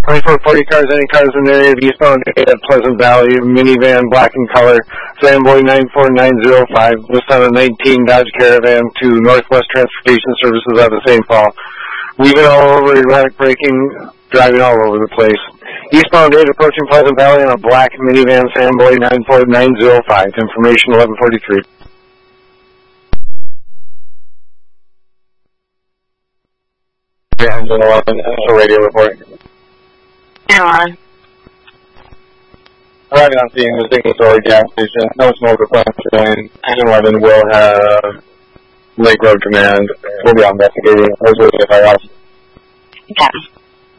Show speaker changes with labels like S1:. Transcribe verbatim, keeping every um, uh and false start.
S1: twenty-four forty cars, any cars in the area of eastbound at Pleasant Valley, minivan, black in color, Fanboy nine four nine zero five, was on a nineteen Dodge Caravan to Northwest Transportation Services out of Saint Paul. Weaving all over, erratic braking, driving all over the place. Eastbound eight approaching Pleasant Valley on a black minivan, Fanboy nine four nine zero five. Information eleven forty-three. Engine eleven, initial radio report.
S2: Airline.
S1: Arriving on scene, the Dignity Story gas station. No smoke or flash showing. Engine eleven will have Lake Road Command. We'll be investigating. Those are the fire house.
S2: Okay.